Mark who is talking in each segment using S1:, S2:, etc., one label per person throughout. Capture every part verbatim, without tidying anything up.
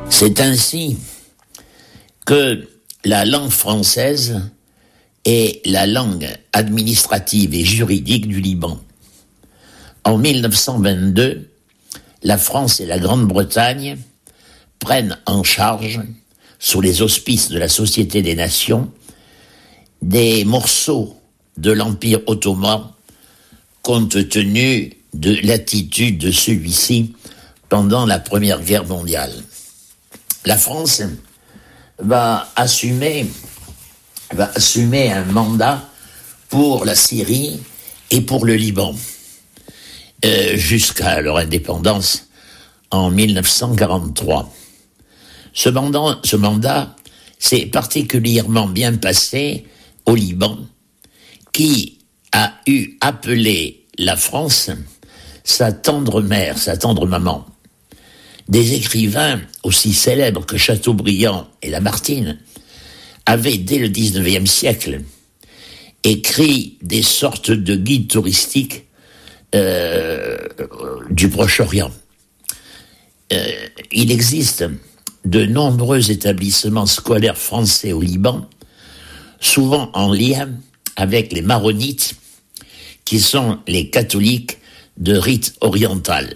S1: C'est ainsi que la langue française est la langue administrative et juridique du Liban. En mille neuf cent vingt-deux, la France et la Grande-Bretagne prennent en charge, sous les auspices de la Société des Nations, des morceaux de l'Empire ottoman compte tenu de l'attitude de celui-ci pendant la Première Guerre mondiale. La France va assumer, va assumer un mandat pour la Syrie et pour le Liban, euh, jusqu'à leur indépendance en mille neuf cent quarante-trois. Ce mandat, ce mandat s'est particulièrement bien passé au Liban, qui a eu appelé la France sa tendre mère, sa tendre maman. Des écrivains aussi célèbres que Chateaubriand et Lamartine avaient, dès le dix-neuvième siècle, écrit des sortes de guides touristiques euh, du Proche-Orient. Euh, il existe de nombreux établissements scolaires français au Liban, souvent en lien avec les maronites, qui sont les catholiques de rite oriental.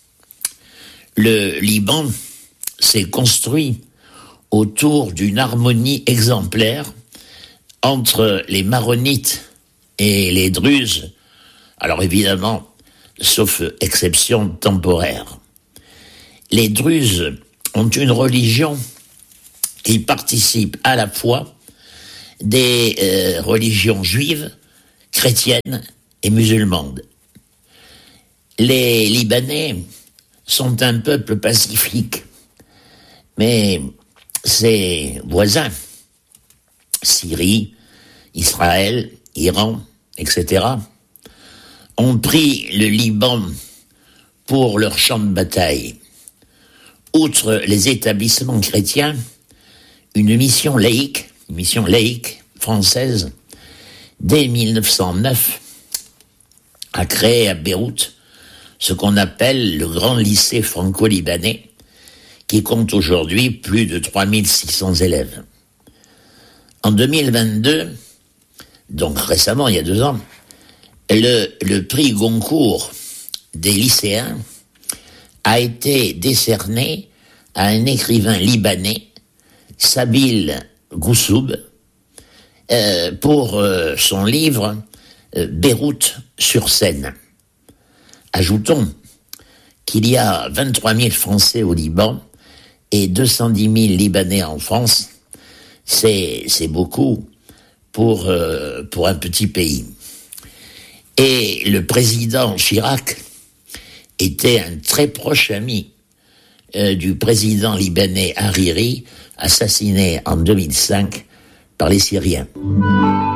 S1: Le Liban s'est construit autour d'une harmonie exemplaire entre les maronites et les druzes, alors évidemment, sauf exception temporaire. Les druzes ont une religion qui participe à la fois des euh, religions juives, chrétiennes et musulmanes. Les Libanais sont un peuple pacifique, mais ses voisins, Syrie, Israël, Iran, et cetera, ont pris le Liban pour leur champ de bataille. Outre les établissements chrétiens, une mission laïque, une mission laïque française, dès mille neuf cent neuf, a créé à Beyrouth ce qu'on appelle le Grand Lycée franco-libanais, qui compte aujourd'hui plus de trois mille six cents élèves. En deux mille vingt-deux, donc récemment, il y a deux ans, le, le prix Goncourt des lycéens a été décerné à un écrivain libanais, Sabil Goussoub, euh, pour euh, son livre euh, Beyrouth sur Seine. Ajoutons qu'il y a vingt-trois mille Français au Liban et deux cent dix mille Libanais en France. C'est, c'est beaucoup pour, euh, pour un petit pays. Et le président Chirac était un très proche ami euh, du président libanais Hariri, assassiné en deux mille cinq par les Syriens.